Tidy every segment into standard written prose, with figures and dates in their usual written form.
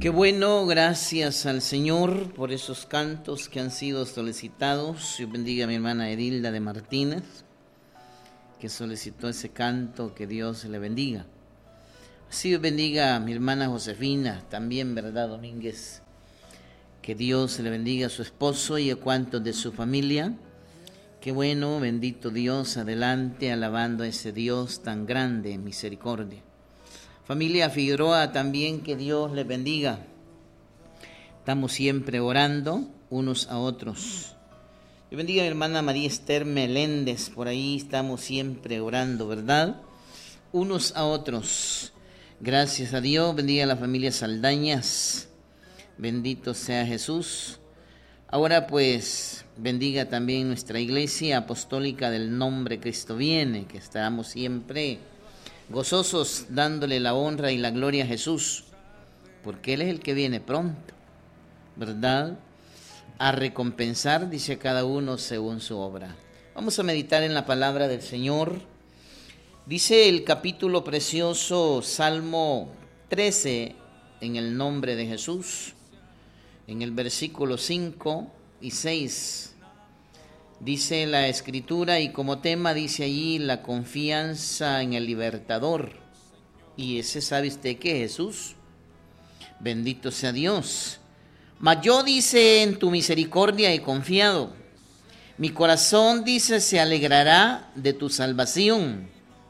Qué bueno, gracias al Señor por esos cantos que han sido solicitados. Dios bendiga a mi hermana Edilda de Martínez, que solicitó ese canto, que Dios le bendiga. Así Dios bendiga a mi hermana Josefina, también, ¿verdad, Domínguez? Que Dios le bendiga a su esposo y a cuantos de su familia. Qué bueno, bendito Dios, adelante, alabando a ese Dios tan grande en misericordia. Familia Figueroa, también que Dios les bendiga. Estamos siempre orando unos a otros. Dios bendiga a mi hermana María Esther Meléndez, por ahí estamos siempre orando, ¿verdad? Unos a otros. Gracias a Dios, bendiga a la familia Saldañas. Bendito sea Jesús. Ahora pues, bendiga también nuestra iglesia apostólica del nombre Cristo viene, que estamos siempre gozosos dándole la honra y la gloria a Jesús, porque Él es el que viene pronto, ¿verdad? A recompensar, dice cada uno según su obra. Vamos a meditar en la palabra del Señor. Dice el capítulo precioso, Salmo 13, en el nombre de Jesús, en el versículo 5 y 6. Dice la Escritura, y como tema dice allí la confianza en el libertador. Y ese, ¿sabe usted qué? Jesús. Bendito sea Dios. Mas yo, dice, en tu misericordia he confiado. Mi corazón, dice, se alegrará de tu salvación.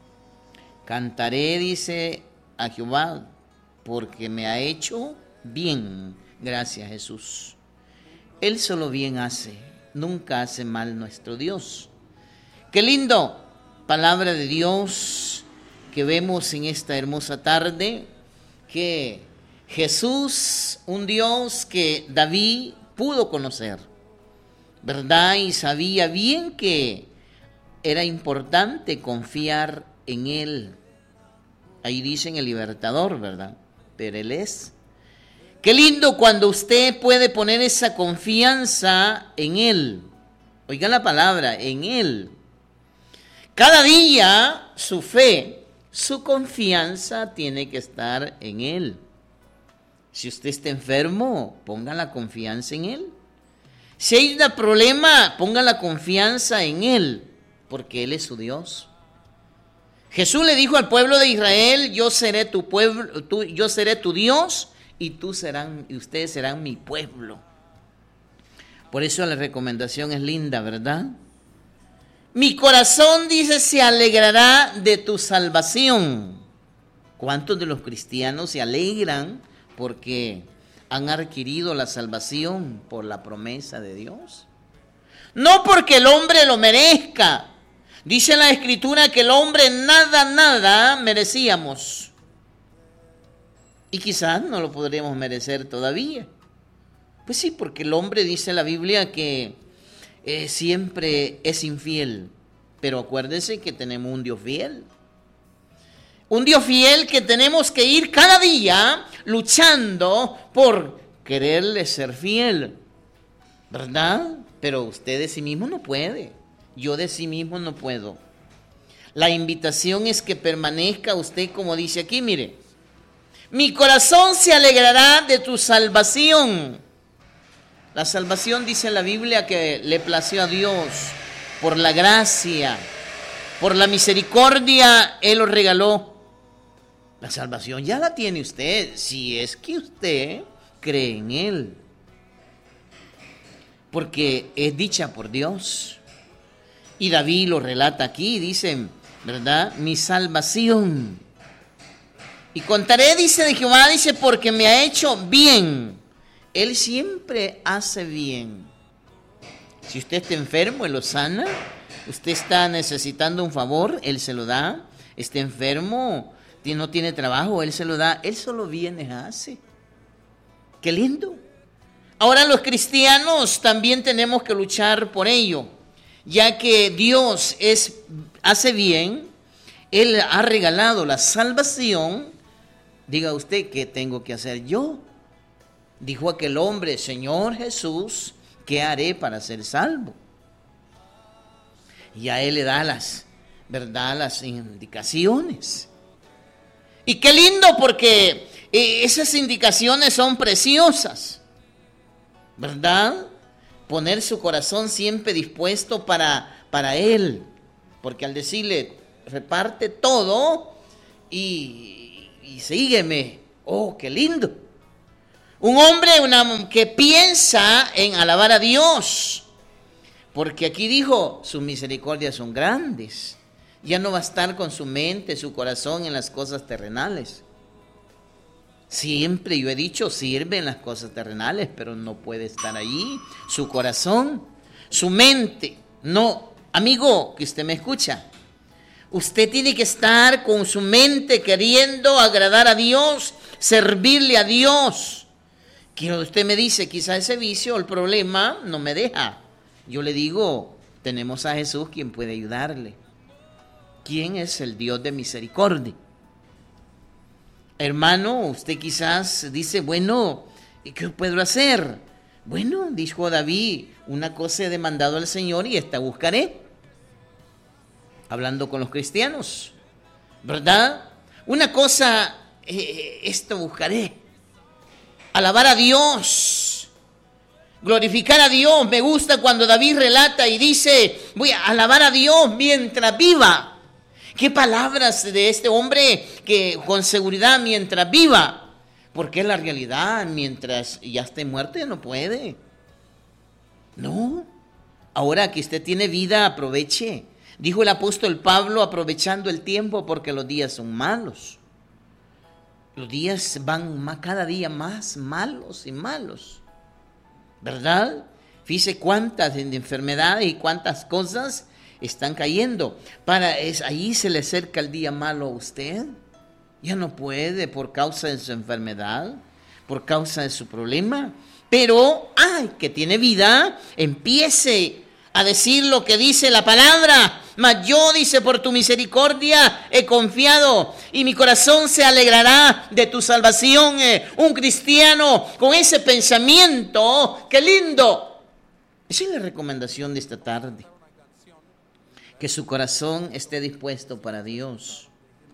Cantaré, dice, a Jehová, porque me ha hecho bien. Gracias, Jesús. Él solo bien hace. Nunca hace mal nuestro Dios. Qué lindo palabra de Dios que vemos en esta hermosa tarde, que Jesús, un Dios que David pudo conocer, ¿verdad? Y sabía bien que era importante confiar en Él. Ahí dicen el libertador, ¿verdad? Pero Él es. Qué lindo cuando usted puede poner esa confianza en Él. Oiga la palabra, en Él. Cada día su fe, su confianza tiene que estar en Él. Si usted está enfermo, ponga la confianza en Él. Si hay un problema, ponga la confianza en Él, porque Él es su Dios. Jesús le dijo al pueblo de Israel, yo seré tu pueblo, yo seré tu Dios, y ustedes serán mi pueblo. Por eso la recomendación es linda, ¿verdad? Mi corazón, dice, se alegrará de tu salvación. ¿Cuántos de los cristianos se alegran porque han adquirido la salvación por la promesa de Dios? No porque el hombre lo merezca. Dice la Escritura que el hombre nada merecíamos. Y quizás no lo podríamos merecer todavía. Pues sí, porque el hombre, dice la Biblia, que siempre es infiel. Pero acuérdense que tenemos un Dios fiel. Un Dios fiel que tenemos que ir cada día luchando por quererle ser fiel. ¿Verdad? Pero usted de sí mismo no puede. Yo de sí mismo no puedo. La invitación es que permanezca usted, como dice aquí, mire. Mi corazón se alegrará de tu salvación. La salvación, dice la Biblia, que le plació a Dios por la gracia, por la misericordia, Él lo regaló. La salvación ya la tiene usted, si es que usted cree en Él. Porque es dicha por Dios. Y David lo relata aquí, dice, ¿verdad? Mi salvación. Y contaré, dice, de Jehová, dice, porque me ha hecho bien. Él siempre hace bien. Si usted está enfermo, Él lo sana. Usted está necesitando un favor, Él se lo da. Está enfermo, no tiene trabajo, Él se lo da. Él solo bienes hace. Qué lindo. Ahora los cristianos también tenemos que luchar por ello. Ya que Dios hace bien, Él ha regalado la salvación. Diga usted, ¿qué tengo que hacer yo? Dijo aquel hombre, Señor Jesús, ¿qué haré para ser salvo? Y a Él le da las indicaciones. Y qué lindo porque Esas indicaciones son preciosas, ¿verdad? Poner su corazón siempre dispuesto para Él, porque al decirle, reparte todo y sígueme, oh, qué lindo. Un hombre que piensa en alabar a Dios, porque aquí dijo, sus misericordias son grandes. Ya no va a estar con su mente, su corazón en las cosas terrenales. Siempre yo he dicho, sirve en las cosas terrenales, pero no puede estar allí su corazón, su mente. No, amigo, que usted me escucha. Usted tiene que estar con su mente queriendo agradar a Dios, servirle a Dios. Que usted me dice, quizá ese vicio o el problema no me deja. Yo le digo, tenemos a Jesús quien puede ayudarle. ¿Quién es el Dios de misericordia? Hermano, usted quizás dice, bueno, ¿qué puedo hacer? Bueno, dijo David, una cosa he demandado al Señor y esta buscaré. Hablando con los cristianos, ¿verdad? Una cosa, esto buscaré. Alabar a Dios, glorificar a Dios. Me gusta cuando David relata y dice, voy a alabar a Dios mientras viva. Qué palabras de este hombre que con seguridad mientras viva, porque es la realidad, mientras ya esté muerto ya no puede. No, ahora que usted tiene vida, aproveche. Dijo el apóstol Pablo, aprovechando el tiempo porque los días son malos. Los días van cada día más malos y malos, ¿verdad? Fíjese cuántas enfermedades y cuántas cosas están cayendo. Ahí se le acerca el día malo a usted. Ya no puede por causa de su enfermedad, por causa de su problema. Pero, que tiene vida, empiece a decir lo que dice la palabra. Mas yo, dice, por tu misericordia he confiado y mi corazón se alegrará de tu salvación. Un cristiano con ese pensamiento, qué lindo. Esa es la recomendación de esta tarde. Que su corazón esté dispuesto para Dios.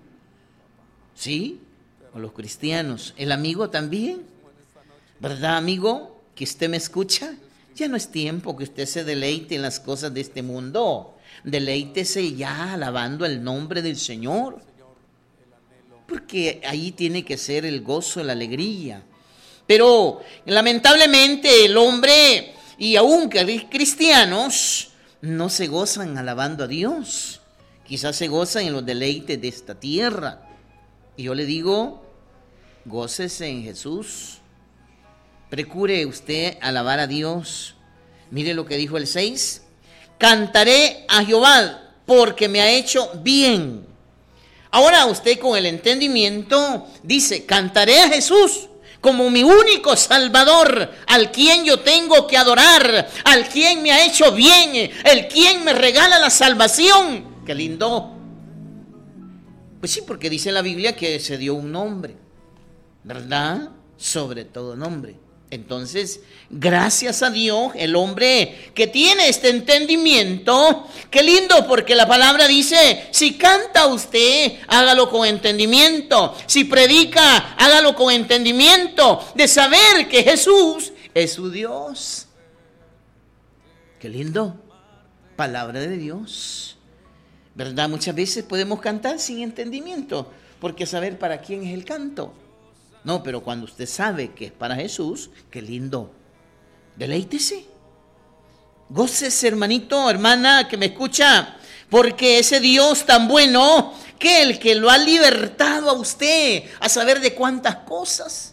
¿Sí? O los cristianos. El amigo también. ¿Verdad, amigo? Que usted me escucha. Ya no es tiempo que usted se deleite en las cosas de este mundo. Deleítese ya alabando el nombre del Señor. Porque ahí tiene que ser el gozo, la alegría. Pero lamentablemente el hombre, y aún cristianos, no se gozan alabando a Dios. Quizás se gozan en los deleites de esta tierra. Y yo le digo, gócese en Jesús. Procure usted alabar a Dios. Mire lo que dijo el 6. Cantaré a Jehová porque me ha hecho bien. Ahora usted con el entendimiento dice, cantaré a Jesús como mi único Salvador, al quien yo tengo que adorar, al quien me ha hecho bien, el quien me regala la salvación. ¡Qué lindo! Pues sí, porque dice la Biblia que se dio un nombre, ¿verdad? Sobre todo nombre. Entonces, gracias a Dios, el hombre que tiene este entendimiento, qué lindo, porque la palabra dice, si canta usted, hágalo con entendimiento, si predica, hágalo con entendimiento, de saber que Jesús es su Dios. Qué lindo, palabra de Dios, ¿verdad? Muchas veces podemos cantar sin entendimiento, porque saber para quién es el canto. No, pero cuando usted sabe que es para Jesús, qué lindo. Deleítese. Gócese, hermanito, hermana, que me escucha, porque ese Dios tan bueno, que el que lo ha libertado a usted a saber de cuántas cosas.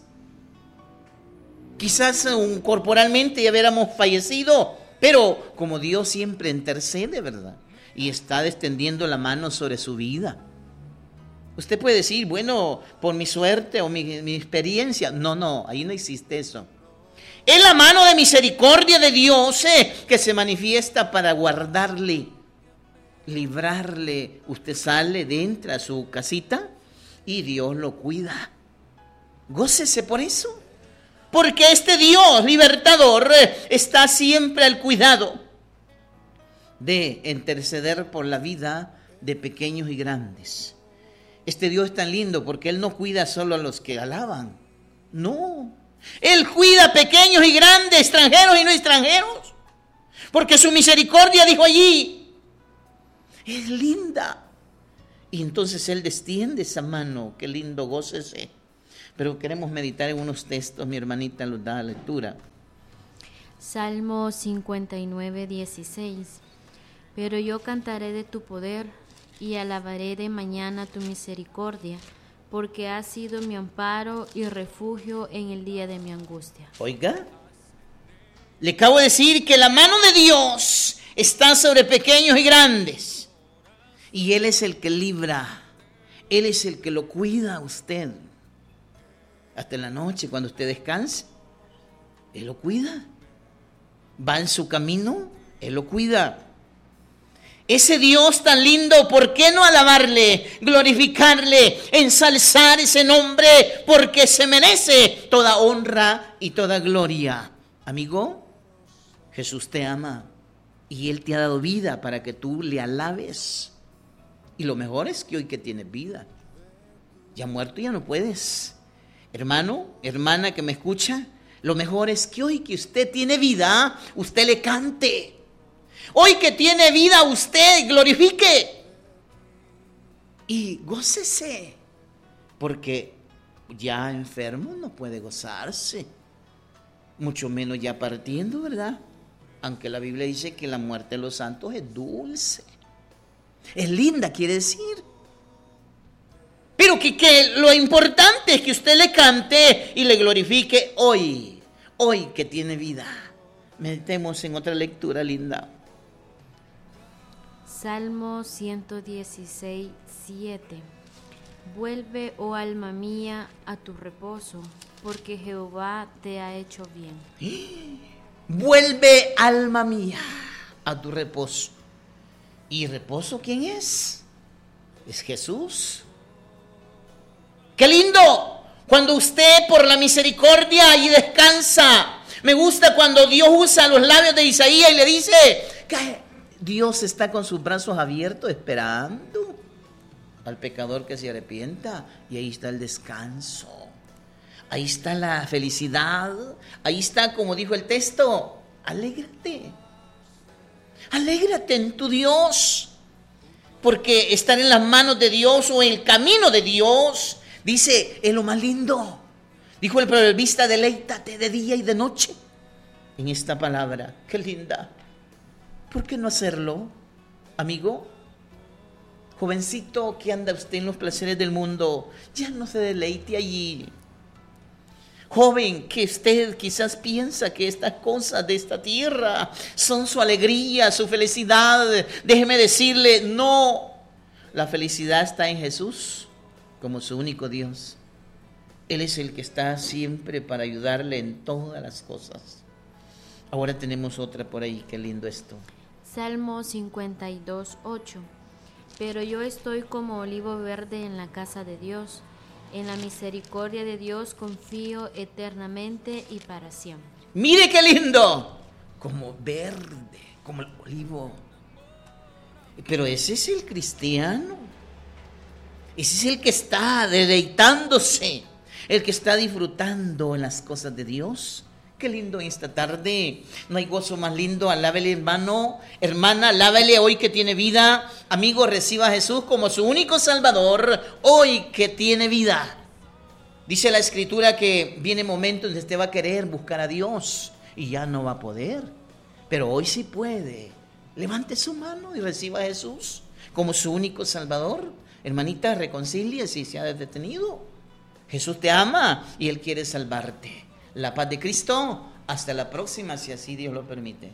Quizás corporalmente ya hubiéramos fallecido, pero como Dios siempre intercede, ¿verdad? Y está extendiendo la mano sobre su vida. Usted puede decir, bueno, por mi suerte o mi experiencia. No, ahí no existe eso. Es la mano de misericordia de Dios que se manifiesta para guardarle, librarle. Usted sale, entra a su casita y Dios lo cuida. Gócese por eso. Porque este Dios libertador está siempre al cuidado de interceder por la vida de pequeños y grandes. Este Dios es tan lindo porque Él no cuida solo a los que alaban. No. Él cuida a pequeños y grandes, extranjeros y no extranjeros. Porque su misericordia, dijo allí, es linda. Y entonces Él extiende esa mano. Qué lindo, gócese. Pero queremos meditar en unos textos. Mi hermanita los da lectura. Salmo 59, 16. Pero yo cantaré de tu poder y alabaré de mañana tu misericordia, porque has sido mi amparo y refugio en el día de mi angustia. Oiga, le acabo de decir que la mano de Dios está sobre pequeños y grandes. Y Él es el que libra. Él es el que lo cuida a usted. Hasta en la noche, cuando usted descanse, Él lo cuida. Va en su camino, Él lo cuida. Ese Dios tan lindo, ¿por qué no alabarle, glorificarle, ensalzar ese nombre? Porque se merece toda honra y toda gloria. Amigo, Jesús te ama y Él te ha dado vida para que tú le alabes. Y lo mejor es que hoy que tienes vida, ya muerto ya no puedes. Hermano, hermana que me escucha, lo mejor es que hoy que usted tiene vida, usted le cante. Hoy que tiene vida, usted glorifique y gócese, porque ya enfermo no puede gozarse, mucho menos ya partiendo, ¿verdad? Aunque la Biblia dice que la muerte de los santos es dulce, es linda, quiere decir. Pero que lo importante es que usted le cante y le glorifique hoy que tiene vida. Meditemos en otra lectura linda. Salmo 116, 7. Vuelve, oh alma mía, a tu reposo, porque Jehová te ha hecho bien. Vuelve, alma mía, a tu reposo. ¿Y reposo quién es? Es Jesús. ¡Qué lindo! Cuando usted por la misericordia ahí descansa. Me gusta cuando Dios usa los labios de Isaías y le dice que Dios está con sus brazos abiertos esperando al pecador que se arrepienta. Y ahí está el descanso. Ahí está la felicidad. Ahí está, como dijo el texto, alégrate. Alégrate en tu Dios. Porque estar en las manos de Dios o en el camino de Dios, dice, es lo más lindo. Dijo el proverbista, deleítate de día y de noche en esta palabra. Qué linda. ¿Por qué no hacerlo, amigo? Jovencito que anda usted en los placeres del mundo, ya no se deleite allí. Joven que usted quizás piensa que estas cosas de esta tierra son su alegría, su felicidad. Déjeme decirle, no. La felicidad está en Jesús como su único Dios. Él es el que está siempre para ayudarle en todas las cosas. Ahora tenemos otra por ahí, qué lindo esto. Salmo 52, 8. Pero yo estoy como olivo verde en la casa de Dios. En la misericordia de Dios confío eternamente y para siempre. Mire qué lindo. Como verde, como el olivo. Pero ese es el cristiano. Ese es el que está deleitándose, el que está disfrutando en las cosas de Dios. Qué lindo esta tarde. No hay gozo más lindo. Alábele, hermano, hermana, alábele hoy que tiene vida. Amigo, reciba a Jesús como su único Salvador hoy que tiene vida. Dice la Escritura que viene momento en que usted va a querer buscar a Dios y ya no va a poder. Pero hoy sí puede. Levante su mano y reciba a Jesús como su único Salvador. Hermanita, reconcilie si se ha detenido. Jesús te ama y Él quiere salvarte. La paz de Cristo. Hasta la próxima, si así Dios lo permite.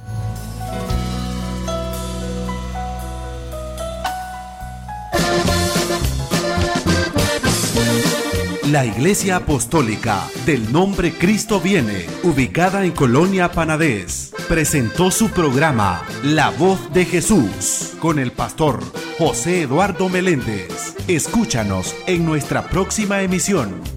La Iglesia Apostólica del Nombre Cristo Viene, ubicada en Colonia Panadés, presentó su programa La Voz de Jesús con el pastor José Eduardo Meléndez. Escúchanos en nuestra próxima emisión.